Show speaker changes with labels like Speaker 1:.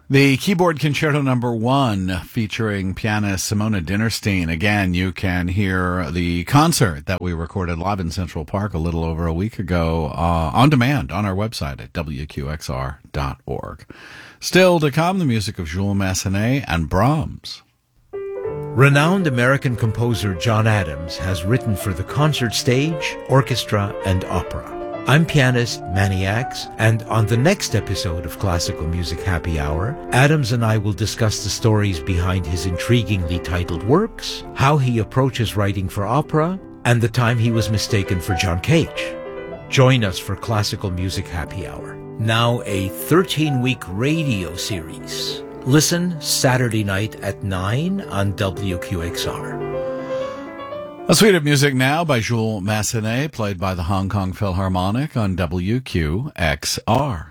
Speaker 1: The Keyboard Concerto Number 1 featuring pianist Simona Dinnerstein. Again, you can hear the concert that we recorded live in Central Park a little over a week ago on demand on our website at wqxr.org. Still to come, the music of Jules Massenet and Brahms.
Speaker 2: Renowned American composer John Adams has written for the concert stage, orchestra, and opera. I'm pianist Manny Axe, and on the next episode of Classical Music Happy Hour, Adams and I will discuss the stories behind his intriguingly titled works, how he approaches writing for opera, and the time he was mistaken for John Cage. Join us for Classical Music Happy Hour. Now a 13-week radio series. Listen Saturday night at 9 on WQXR.
Speaker 1: A suite of music now by Jules Massenet, played by the Hong Kong Philharmonic on WQXR.